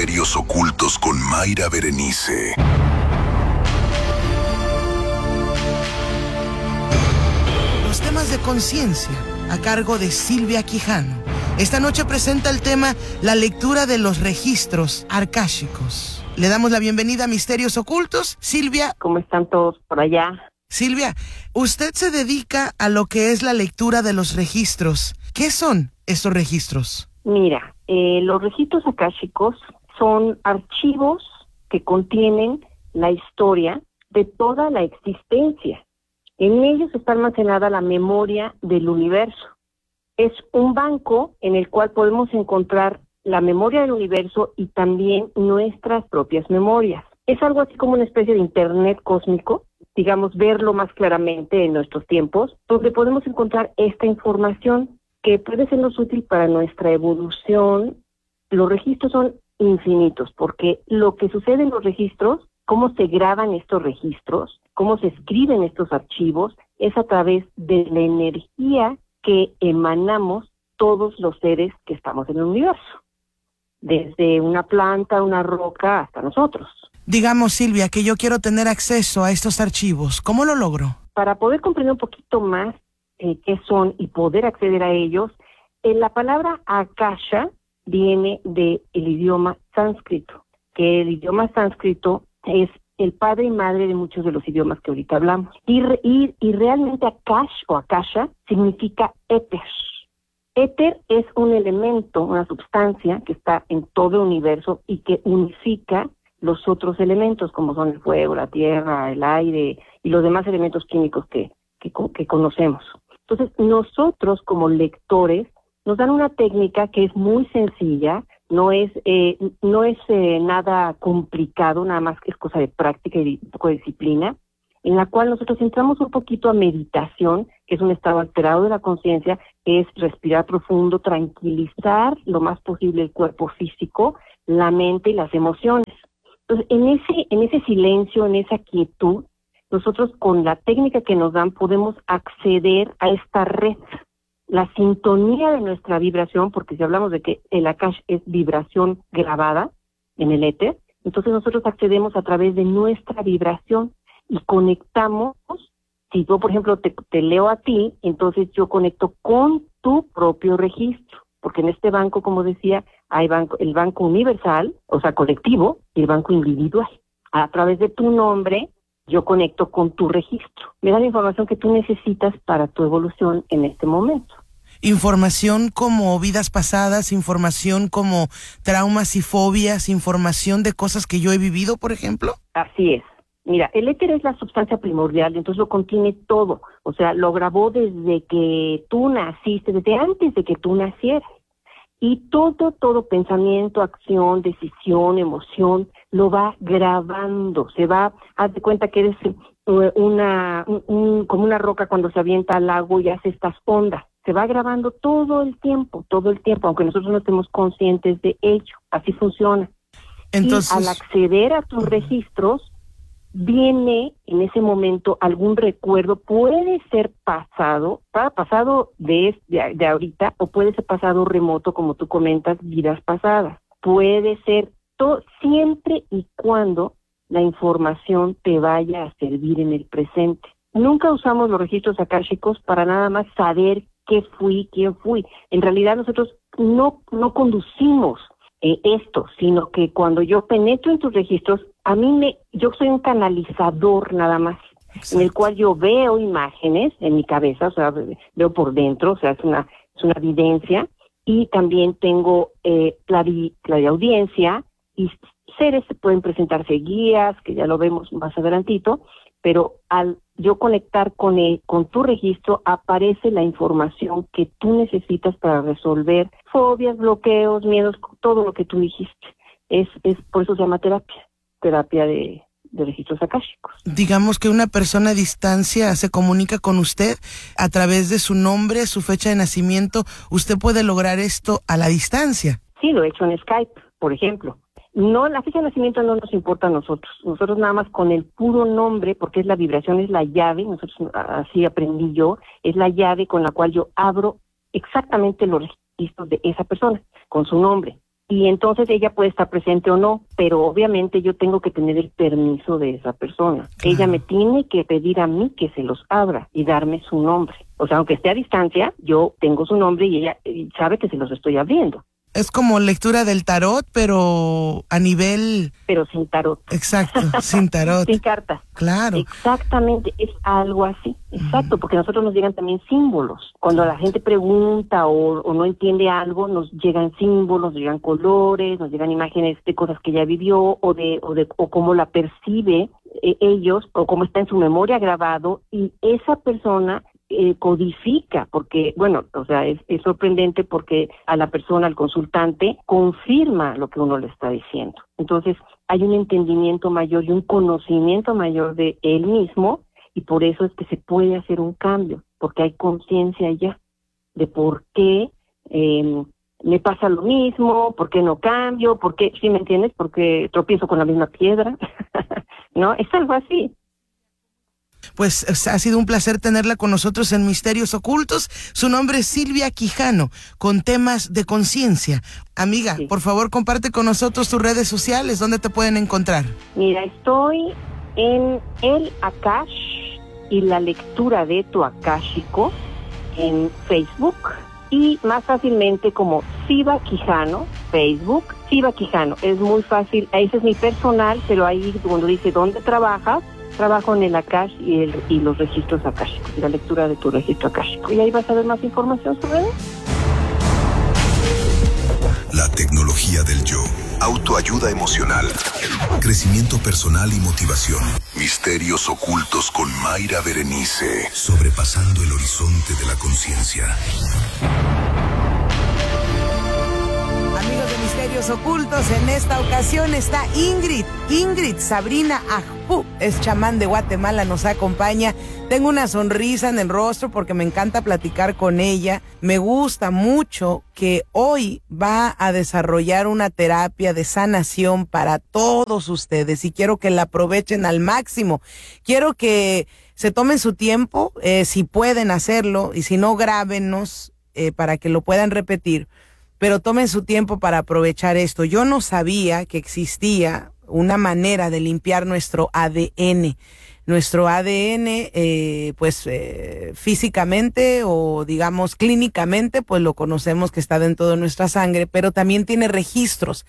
Misterios Ocultos con Mayra Berenice. Los temas de conciencia, a cargo de Silvia Quijano. Esta noche presenta el tema la lectura de los registros akáshicos. Le damos la bienvenida a Misterios Ocultos. Silvia. ¿Cómo están todos por allá? Silvia, usted se dedica a lo que es la lectura de los registros. ¿Qué son estos registros? Mira, los registros akáshicos son archivos que contienen la historia de toda la existencia. En ellos está almacenada la memoria del universo. Es un banco en el cual podemos encontrar la memoria del universo y también nuestras propias memorias. Es algo así como una especie de internet cósmico, digamos, verlo más claramente en nuestros tiempos, donde podemos encontrar esta información que puede sernos útil para nuestra evolución. Los registros son infinitos, porque lo que sucede en los registros, cómo se graban estos registros, cómo se escriben estos archivos, es a través de la energía que emanamos todos los seres que estamos en el universo, desde una planta, una roca, hasta nosotros. Digamos, Silvia, que yo quiero tener acceso a estos archivos. ¿Cómo lo logro? Para poder comprender un poquito más qué son y poder acceder a ellos, la palabra akasha viene del idioma sánscrito, que el idioma sánscrito es el padre y madre de muchos de los idiomas que ahorita hablamos. Y realmente akash o akasha significa éter. Éter es un elemento, una sustancia que está en todo el universo y que unifica los otros elementos, como son el fuego, la tierra, el aire y los demás elementos químicos que conocemos. Entonces, nosotros como lectores nos dan una técnica que es muy sencilla, no es nada complicado, nada más que es cosa de práctica y un poco de disciplina, en la cual nosotros entramos un poquito a meditación, que es un estado alterado de la conciencia, es respirar profundo, tranquilizar lo más posible el cuerpo físico, la mente y las emociones. Entonces, en ese silencio, en esa quietud, nosotros con la técnica que nos dan podemos acceder a esta red, la sintonía de nuestra vibración, porque si hablamos de que el akash es vibración grabada en el éter, entonces nosotros accedemos a través de nuestra vibración y conectamos. Si yo, por ejemplo, te leo a ti, entonces yo conecto con tu propio registro, porque en este banco, como decía, hay el banco universal, o sea, colectivo, y el banco individual. A través de tu nombre, yo conecto con tu registro. Me da la información que tú necesitas para tu evolución en este momento. Información como vidas pasadas, información como traumas y fobias, información de cosas que yo he vivido, por ejemplo. Así es. Mira, el éter es la sustancia primordial, entonces lo contiene todo. O sea, lo grabó desde que tú naciste, desde antes de que tú nacieras. Y todo pensamiento, acción, decisión, emoción, lo va grabando. Haz de cuenta que eres como una roca cuando se avienta al lago y hace estas ondas. Se va grabando todo el tiempo, aunque nosotros no estemos conscientes de ello. Así funciona. Entonces, y al acceder a tus registros, viene en ese momento algún recuerdo, puede ser pasado de ahorita, o puede ser pasado remoto, como tú comentas, vidas pasadas. Puede ser siempre y cuando la información te vaya a servir en el presente. Nunca usamos los registros akáshicos para nada más saber quién fui. En realidad nosotros no conducimos esto, sino que cuando yo penetro en tus registros, yo soy un canalizador nada más. Exacto. En el cual yo veo imágenes en mi cabeza, o sea, veo por dentro, o sea, es una evidencia, y también tengo clariaudiencia, y seres pueden presentarse guías, que ya lo vemos más adelantito, pero al yo conectar con tu registro, aparece la información que tú necesitas para resolver fobias, bloqueos, miedos, todo lo que tú dijiste. Es por eso se llama terapia de registros akáshicos. Digamos que una persona a distancia se comunica con usted a través de su nombre, su fecha de nacimiento. ¿Usted puede lograr esto a la distancia? Sí, lo he hecho en Skype, por ejemplo. No, la fecha de nacimiento no nos importa a nosotros. Nosotros nada más con el puro nombre, porque es la vibración, es la llave, nosotros así aprendí yo, es la llave con la cual yo abro exactamente los registros de esa persona, con su nombre. Y entonces ella puede estar presente o no, pero obviamente yo tengo que tener el permiso de esa persona. Claro. Ella me tiene que pedir a mí que se los abra y darme su nombre. O sea, aunque esté a distancia, yo tengo su nombre y ella sabe que se los estoy abriendo. Es como lectura del tarot, pero a nivel... Pero sin tarot. Exacto, sin tarot. Sin cartas. Claro. Exactamente, es algo así. Exacto, porque a nosotros nos llegan también símbolos. Cuando la gente pregunta o no entiende algo, nos llegan símbolos, nos llegan colores, nos llegan imágenes de cosas que ya vivió o cómo la percibe ellos o cómo está en su memoria grabado, y esa persona codifica, porque, bueno, o sea, es sorprendente porque a la persona, al consultante, confirma lo que uno le está diciendo. Entonces, hay un entendimiento mayor y un conocimiento mayor de él mismo, y por eso es que se puede hacer un cambio, porque hay conciencia ya de por qué me pasa lo mismo, por qué no cambio, por qué, ¿sí me entiendes? Porque tropiezo con la misma piedra, ¿no? Es algo así. Pues ha sido un placer tenerla con nosotros en Misterios Ocultos. Su nombre es Silvia Quijano, con temas de conciencia. Amiga, sí, por favor, comparte con nosotros tus redes sociales. ¿Dónde te pueden encontrar? Mira, estoy en el Akash y la lectura de tu akáshico en Facebook, y más fácilmente como Siva Quijano, Facebook, Siva Quijano. Es muy fácil, ese es mi personal, pero ahí cuando dice ¿dónde trabajas? Trabajo en el Akash y los registros akáshicos, la lectura de tu registro akáshico. Y ahí vas a ver más información sobre él. La tecnología del yo. Autoayuda emocional. Crecimiento personal y motivación. Misterios ocultos con Mayra Berenice. Sobrepasando el horizonte de la conciencia. Amigos de Misterios Ocultos, en esta ocasión está Ingrid Sabrina Ajpú, es chamán de Guatemala, nos acompaña. Tengo una sonrisa en el rostro porque me encanta platicar con ella. Me gusta mucho que hoy va a desarrollar una terapia de sanación para todos ustedes y quiero que la aprovechen al máximo. Quiero que se tomen su tiempo, si pueden hacerlo, y si no, grábenos para que lo puedan repetir. Pero tomen su tiempo para aprovechar esto. Yo no sabía que existía una manera de limpiar nuestro ADN. Nuestro ADN, físicamente o digamos clínicamente, pues lo conocemos que está dentro de nuestra sangre, pero también tiene registros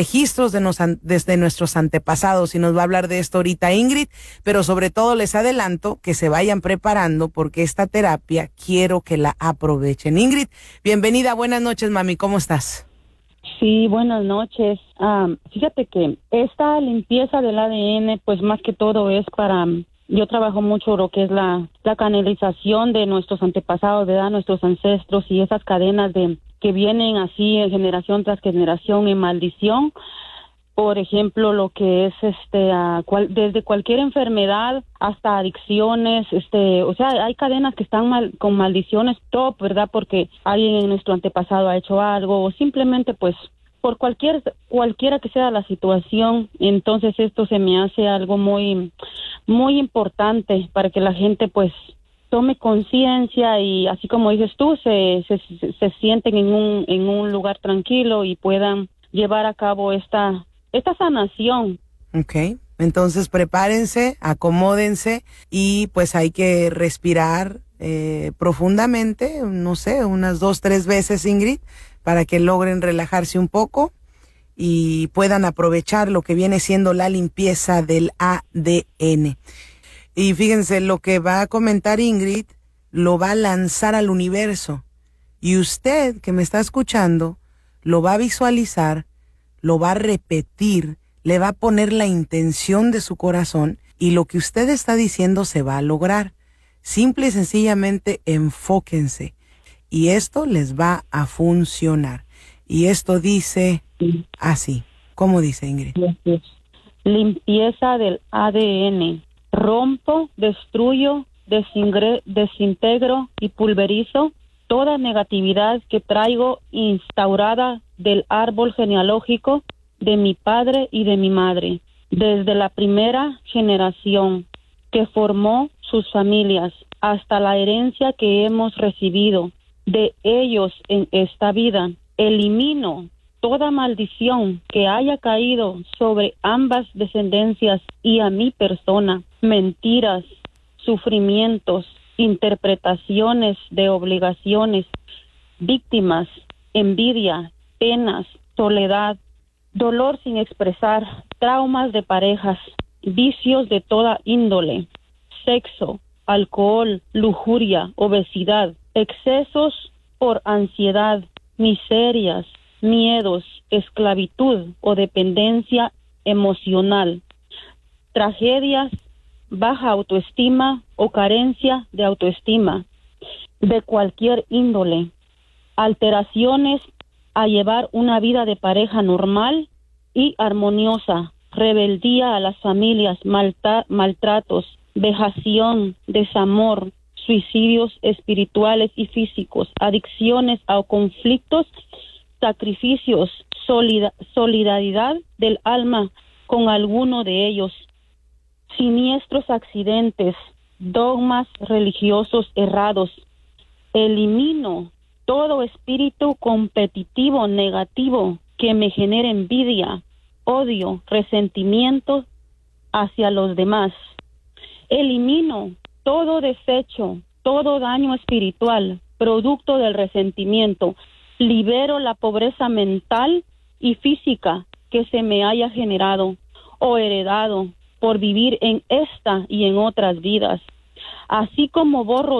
desde nuestros antepasados, y nos va a hablar de esto ahorita Ingrid, pero sobre todo les adelanto que se vayan preparando porque esta terapia quiero que la aprovechen. Ingrid, bienvenida, buenas noches, mami, ¿cómo estás? Sí, buenas noches. Fíjate que esta limpieza del ADN, pues más que todo es para... Yo trabajo mucho lo que es la canalización de nuestros antepasados, de nuestros ancestros, y esas cadenas que vienen así en generación tras generación en maldición. Por ejemplo, lo que es desde cualquier enfermedad hasta adicciones, o sea, hay cadenas que están con maldiciones top, ¿verdad? Porque alguien en nuestro antepasado ha hecho algo, o simplemente pues por cualquiera que sea la situación. Entonces esto se me hace algo muy, muy importante para que la gente pues tome conciencia y así como dices tú, se sienten en un lugar tranquilo y puedan llevar a cabo esta sanación. Ok, entonces prepárense, acomódense y pues hay que respirar profundamente, no sé, unas 2-3 veces, Ingrid, para que logren relajarse un poco y puedan aprovechar lo que viene siendo la limpieza del ADN. Y fíjense, lo que va a comentar Ingrid lo va a lanzar al universo y usted que me está escuchando lo va a visualizar, lo va a repetir, le va a poner la intención de su corazón y lo que usted está diciendo se va a lograr. Simple y sencillamente enfóquense y esto les va a funcionar. Y esto dice así. ¿Cómo dice, Ingrid? Limpieza del ADN. Rompo, destruyo, desintegro y pulverizo toda negatividad que traigo instaurada del árbol genealógico de mi padre y de mi madre, desde la primera generación que formó sus familias hasta la herencia que hemos recibido de ellos en esta vida. Elimino toda maldición que haya caído sobre ambas descendencias y a mi persona, mentiras, sufrimientos, interpretaciones de obligaciones, víctimas, envidia, penas, soledad, dolor sin expresar, traumas de parejas, vicios de toda índole, sexo, alcohol, lujuria, obesidad, excesos por ansiedad, miserias, miedos, esclavitud o dependencia emocional, tragedias, baja autoestima o carencia de autoestima de cualquier índole, alteraciones a llevar una vida de pareja normal y armoniosa, rebeldía a las familias, maltratos, vejación, desamor, suicidios espirituales y físicos, adicciones a conflictos, sacrificios, solidaridad del alma con alguno de ellos, siniestros accidentes, dogmas religiosos errados. Elimino todo espíritu competitivo negativo que me genere envidia, odio, resentimiento hacia los demás. Elimino todo desecho, todo daño espiritual, producto del resentimiento. Libero la pobreza mental y física que se me haya generado o heredado por vivir en esta y en otras vidas. Así como borro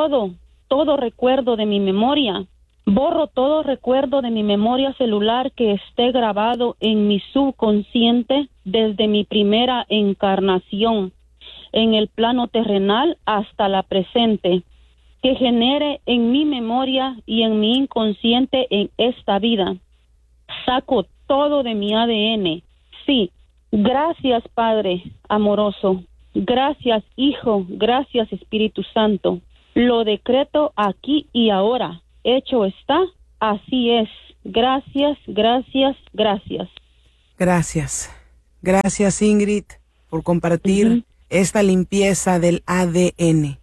todo recuerdo de mi memoria, borro todo recuerdo de mi memoria celular que esté grabado en mi subconsciente desde mi primera encarnación en el plano terrenal hasta la presente, que genere en mi memoria y en mi inconsciente en esta vida. Saco todo de mi ADN. Sí, gracias Padre amoroso, gracias Hijo, gracias Espíritu Santo. Lo decreto aquí y ahora. Hecho está, así es. Gracias, gracias, gracias. Gracias. Gracias, Ingrid, por compartir esta limpieza del ADN.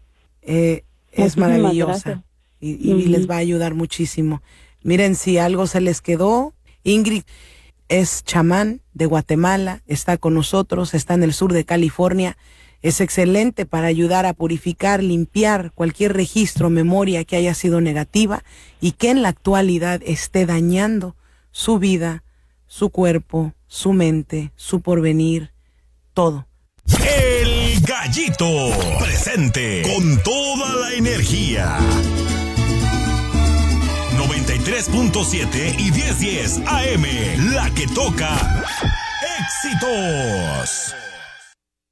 Es maravillosa y les va a ayudar muchísimo. Miren, si algo se les quedó, Ingrid es chamán de Guatemala, está con nosotros, está en el sur de California. Es excelente para ayudar a purificar, limpiar cualquier registro, memoria que haya sido negativa y que en la actualidad esté dañando su vida, su cuerpo, su mente, su porvenir, todo. El Gallito, presente con toda la energía. 93.7 y 1010 AM, la que toca éxitos.